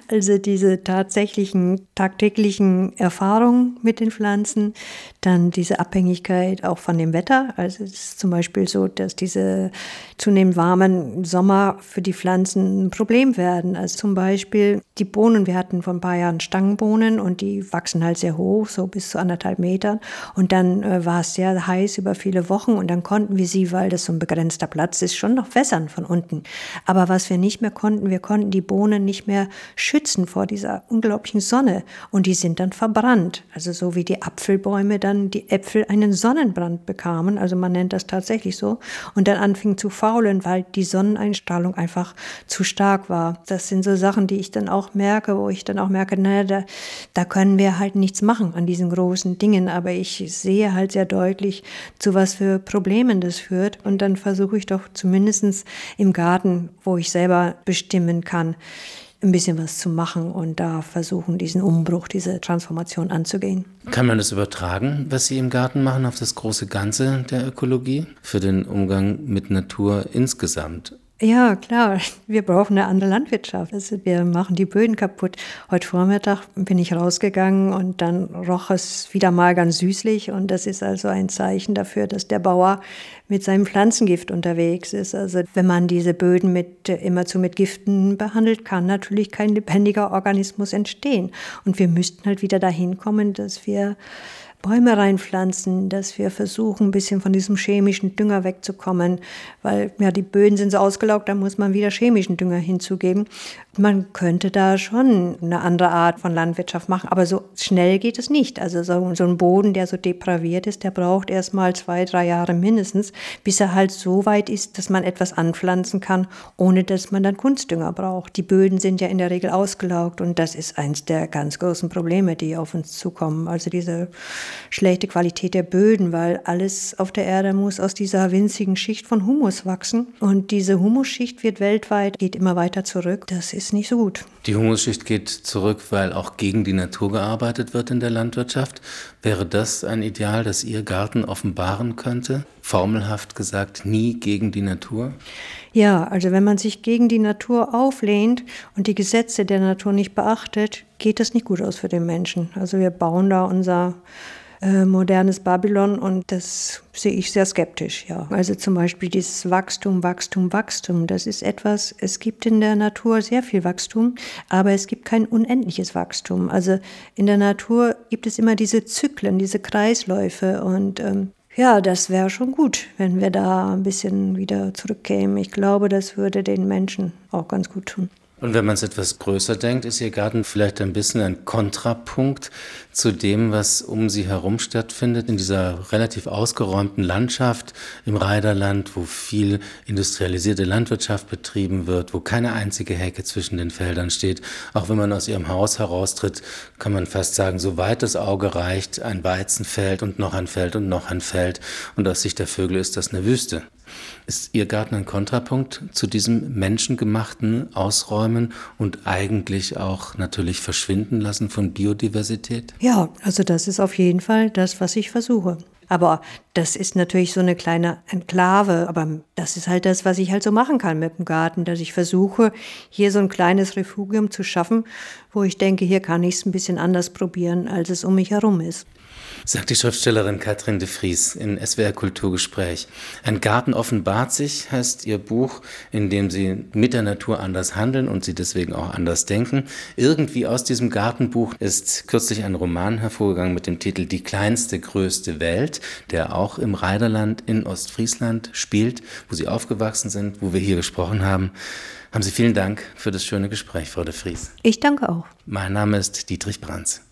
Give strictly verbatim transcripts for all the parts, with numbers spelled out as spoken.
Also diese tatsächlichen, tagtäglichen Erfahrungen mit den Pflanzen, dann diese Abhängigkeit auch von dem Wetter. Also es ist zum Beispiel so, dass diese zunehmend warmen Sommer für die Pflanzen ein Problem werden. Also zum Beispiel die Bohnen, wir hatten vor ein paar Jahren Stangenbohnen und die wachsen halt sehr hoch, so bis zu anderthalb Metern. Und dann äh, war es sehr heiß über viele Wochen und dann konnten wir sie, weil das so ein begrenzter Platz ist, schon noch wässern von unten. Aber was wir nicht mehr konnten, wir konnten die Bohnen nicht mehr schützen vor dieser unglaublichen Sonne und die sind dann verbrannt. Also so wie die Apfelbäume dann die Äpfel einen Sonnenbrand bekamen, also man nennt das tatsächlich so, und dann anfing zu faulen, weil die Sonneneinstrahlung einfach zu stark war. Das sind so Sachen, die ich dann auch merke, wo ich dann auch merke, naja, da, da können wir halt nichts machen an diesen großen Dingen, aber ich sehe halt sehr deutlich, zu was für Problemen das führt und dann versuche ich doch zumindest im Garten, wo ich selber bestimmen kann, ein bisschen was zu machen und da versuchen, diesen Umbruch, diese Transformation anzugehen. Kann man das übertragen, was Sie im Garten machen, auf das große Ganze der Ökologie, für den Umgang mit Natur insgesamt? Ja, klar. Wir brauchen eine andere Landwirtschaft. Also wir machen die Böden kaputt. Heute Vormittag bin ich rausgegangen und dann roch es wieder mal ganz süßlich. Und das ist also ein Zeichen dafür, dass der Bauer mit seinem Pflanzengift unterwegs ist. Also wenn man diese Böden mit, immerzu mit Giften behandelt, kann natürlich kein lebendiger Organismus entstehen. Und wir müssten halt wieder dahin kommen, dass wir Bäume reinpflanzen, dass wir versuchen, ein bisschen von diesem chemischen Dünger wegzukommen, weil ja die Böden sind so ausgelaugt, da muss man wieder chemischen Dünger hinzugeben. Man könnte da schon eine andere Art von Landwirtschaft machen, aber so schnell geht es nicht. Also so, so ein Boden, der so depraviert ist, der braucht erst mal zwei, drei Jahre mindestens, bis er halt so weit ist, dass man etwas anpflanzen kann, ohne dass man dann Kunstdünger braucht. Die Böden sind ja in der Regel ausgelaugt und das ist eins der ganz großen Probleme, die auf uns zukommen. Also diese schlechte Qualität der Böden, weil alles auf der Erde muss aus dieser winzigen Schicht von Humus wachsen. Und diese Humusschicht wird weltweit, geht immer weiter zurück. Das ist nicht so gut. Die Humusschicht geht zurück, weil auch gegen die Natur gearbeitet wird in der Landwirtschaft. Wäre das ein Ideal, das Ihr Garten offenbaren könnte? Formelhaft gesagt, nie gegen die Natur? Ja, also wenn man sich gegen die Natur auflehnt und die Gesetze der Natur nicht beachtet, geht das nicht gut aus für den Menschen. Also wir bauen da unser äh, modernes Babylon und das sehe ich sehr skeptisch, ja. Also zum Beispiel dieses Wachstum, Wachstum, Wachstum, das ist etwas, es gibt in der Natur sehr viel Wachstum, aber es gibt kein unendliches Wachstum. Also in der Natur gibt es immer diese Zyklen, diese Kreisläufe und ähm, ja, das wäre schon gut, wenn wir da ein bisschen wieder zurückkämen. Ich glaube, das würde den Menschen auch ganz gut tun. Und wenn man es etwas größer denkt, ist Ihr Garten vielleicht ein bisschen ein Kontrapunkt zu dem, was um Sie herum stattfindet, in dieser relativ ausgeräumten Landschaft im Reiderland, wo viel industrialisierte Landwirtschaft betrieben wird, wo keine einzige Hecke zwischen den Feldern steht. Auch wenn man aus Ihrem Haus heraustritt, kann man fast sagen, so weit das Auge reicht, ein Weizenfeld und noch ein Feld und noch ein Feld. Und aus Sicht der Vögel ist das eine Wüste. Ist Ihr Garten ein Kontrapunkt zu diesem menschengemachten Ausräumen und eigentlich auch natürlich Verschwinden lassen von Biodiversität? Ja, also das ist auf jeden Fall das, was ich versuche. Aber das ist natürlich so eine kleine Enklave, aber das ist halt das, was ich halt so machen kann mit dem Garten, dass ich versuche, hier so ein kleines Refugium zu schaffen, wo ich denke, hier kann ich es ein bisschen anders probieren, als es um mich herum ist. Sagt die Schriftstellerin Katrin de Vries in S W R Kulturgespräch. Ein Garten offenbart sich, heißt ihr Buch, in dem Sie mit der Natur anders handeln und sie deswegen auch anders denken. Irgendwie aus diesem Gartenbuch ist kürzlich ein Roman hervorgegangen mit dem Titel Die kleinste, größte Welt, der auch im Reiderland in Ostfriesland spielt, wo Sie aufgewachsen sind, wo wir hier gesprochen haben. Haben Sie vielen Dank für das schöne Gespräch, Frau de Vries. Ich danke auch. Mein Name ist Dietrich Brands.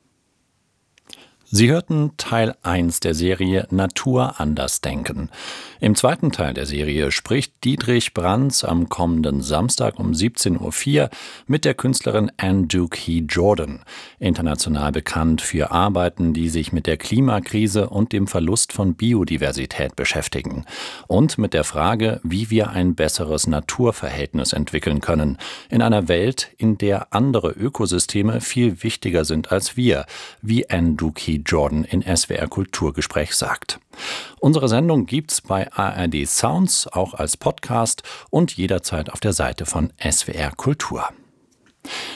Sie hörten Teil eins der Serie Natur anders denken. Im zweiten Teil der Serie spricht Dietrich Brands am kommenden Samstag um siebzehn Uhr vier mit der Künstlerin Anne Dukey Jordan, international bekannt für Arbeiten, die sich mit der Klimakrise und dem Verlust von Biodiversität beschäftigen und mit der Frage, wie wir ein besseres Naturverhältnis entwickeln können, in einer Welt, in der andere Ökosysteme viel wichtiger sind als wir, wie Anne Dukey Jordan in S W R Kulturgespräch sagt. Unsere Sendung gibt's bei A R D Sounds, auch als Podcast und jederzeit auf der Seite von S W R Kultur.